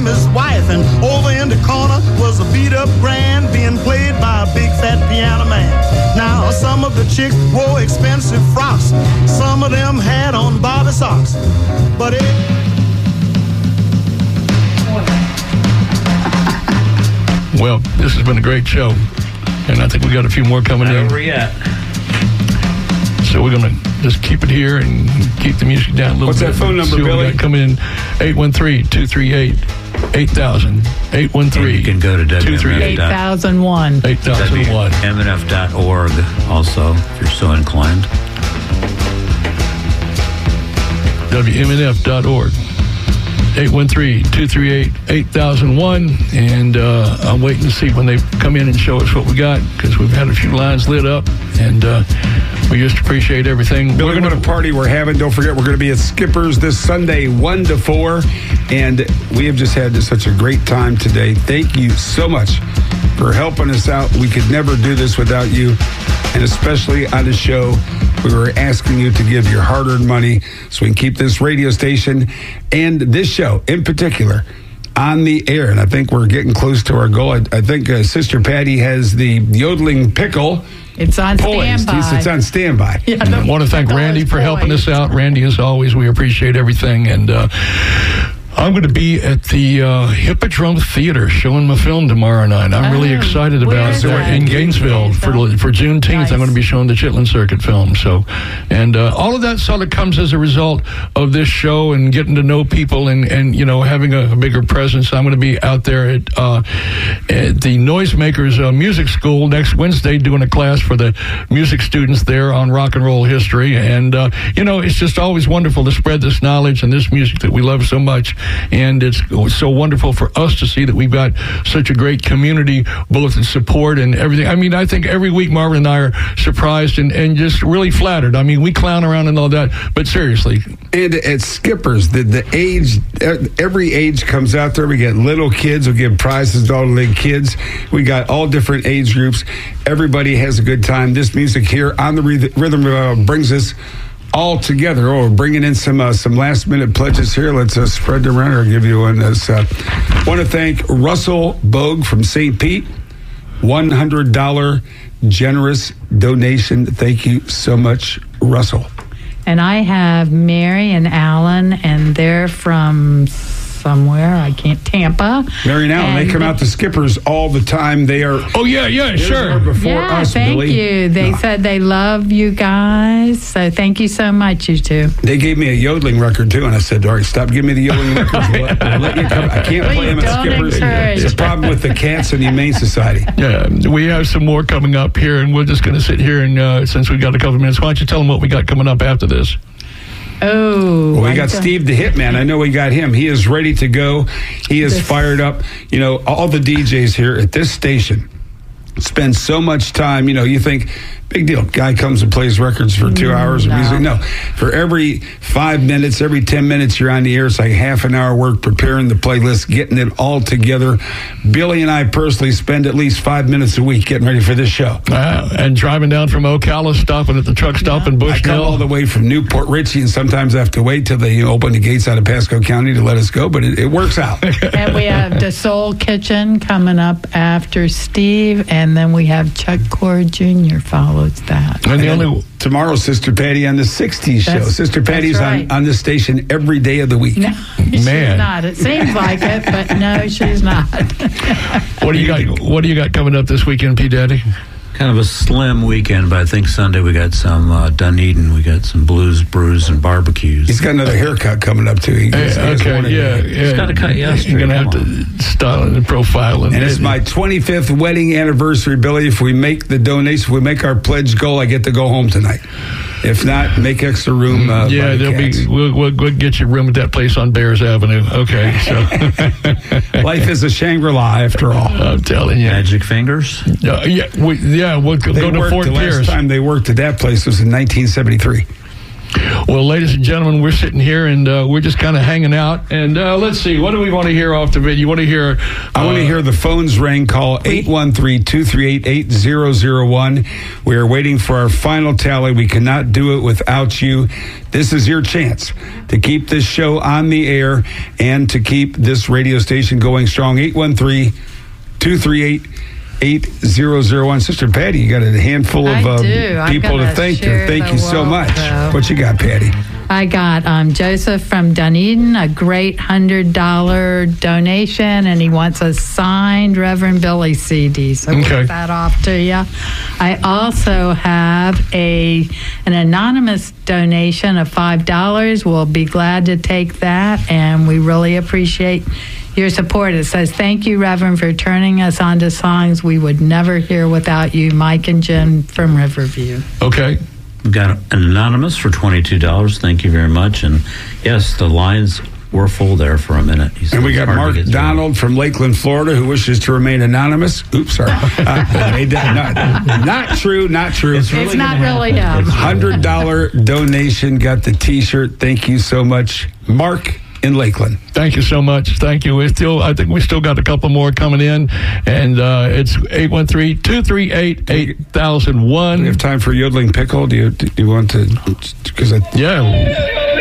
his wife, and over in the corner was a beat-up grand being played by a big fat piano man. Now, some of the chicks wore expensive frocks. Some of them had on Barbie socks. But it... Well, this has been a great show, and I think we got a few more coming in. Not over yet. So we're going to just keep it here and keep the music down a little bit. What's that phone number, Billy? Coming in 813-238-8000. 813. You can go to 8001. 8001. WMNF.org also, if you're so inclined. WMNF.org. 813-238-8001, and I'm waiting to see when they come in and show us what we got, because we've had a few lines lit up, and we just appreciate everything. Billy, what a party we're having. Don't forget, we're going to be at Skipper's this Sunday, 1 to 4, and we have just had such a great time today. Thank you so much for helping us out. We could never do this without you, and especially on the show, we were asking you to give your hard-earned money so we can keep this radio station and this show in particular on the air. And I think we're getting close to our goal. I think Sister Patty has the yodeling pickle. It's on standby. It's on standby. Yeah, I want to thank Randy for helping us out. Randy, as always, we appreciate everything. And I'm going to be at the Hippodrome Theater showing my film tomorrow night. I'm really excited about it. In Gainesville for Juneteenth. Nice. I'm going to be showing the Chitlin Circuit film. So, and all of that sort of comes as a result of this show and getting to know people and you know, having a bigger presence. I'm going to be out there at the Noisemakers Music School next Wednesday doing a class for the music students there on rock and roll history. And you know, it's just always wonderful to spread this knowledge and this music that we love so much. And it's so wonderful for us to see that we've got such a great community, both in support and everything. I mean, I think every week Marvin and I are surprised and just really flattered. I mean, we clown around and all that, but seriously. And at Skipper's, the age, every age comes out there. We get little kids. We give prizes to all the big kids. We got all different age groups. Everybody has a good time. This music here on the Rhythm brings us all together. Oh, we're bringing in some last minute pledges here. Let's spread them around. I'll give you one. Want to thank Russell Bogue from St. Pete. $100 generous donation. Thank you so much, Russell. And I have Mary and Alan, and they're from somewhere. I can't. Tampa. Mary and Alan, they come out to Skipper's all the time. They are. Oh yeah, sure. Before us, thank Billy. you. They said they love you guys. So thank you so much, you two. They gave me a yodeling record too, and I said, "All right, stop giving me the yodeling records. We'll let you come. I can't play them at Skipper's. It's a problem with the cats and the Humane Society." Yeah, we have some more coming up here, and we're just going to sit here and since we've got a couple of minutes, why don't you tell them what we got coming up after this? Oh, well, we got Steve the Hitman. I know we got him. He is ready to go. He is fired up. You know, all the DJs here at this station spend so much time. You know, you think, big deal. Guy comes and plays records for 2 hours of music. No, for every 5 minutes, every 10 minutes you're on the air, it's like half an hour work preparing the playlist, getting it all together. Billy and I personally spend at least 5 minutes a week getting ready for this show. And driving down from Ocala, stopping at the truck stop in Bushnell. I come all the way from Newport Richie, and sometimes I have to wait till they open the gates out of Pasco County to let us go, but it works out. And we have the Soul Kitchen coming up after Steve, and then we have Chuck Cord Jr. follows that. And tomorrow, Sister Patty on the 60s show. Sister Patty's on this station every day of the week. No, she's not. It seems like it, but no, she's not. What do you got coming up this weekend, P. Daddy? Kind of a slim weekend, but I think Sunday we got some Dunedin. We got some blues, brews, and barbecues. He's got another haircut coming up too. He's got a cut yesterday. You're going to have to style and profile. And it's my 25th wedding anniversary, Billy. If we make the donation, if we make our pledge goal, I get to go home tonight. If not, make extra room. We'll get you room at that place on Bears Avenue. Okay, so life is a Shangri-La after all. I'm telling you. Magic Fingers. We'll go to Fort Pierce. The last time they worked at that place was in 1973. Well, ladies and gentlemen, we're sitting here and we're just kind of hanging out. And let's see, what do we want to hear off the vid? You want to hear? I want to hear the phones ring. Call 813-238-8001. We are waiting for our final tally. We cannot do it without you. This is your chance to keep this show on the air and to keep this radio station going strong. 813-238-8001. Sister Patty, you got a handful of people to thank. Thank you so much. What you got, Patty? I got Joseph from Dunedin, a great $100 donation, and he wants a signed Reverend Billy CD. So we'll get that off to you. I also have an anonymous donation of $5. We'll be glad to take that, and we really appreciate your support. It says, thank you, Reverend, for turning us on to songs we would never hear without you. Mike and Jim from Riverview. Okay. We've got an anonymous for $22. Thank you very much. And yes, the lines were full there for a minute. And we got Mark Donald from Lakeland, Florida, who wishes to remain anonymous. Oops, sorry. Not true. It's not really him. $100 donation. Got the T-shirt. Thank you so much, Mark in Lakeland. Thank you so much. Thank you. I think we still got a couple more coming in, and it's 813-238-8001. We have time for Yodeling Pickle. Do you want to? Yeah.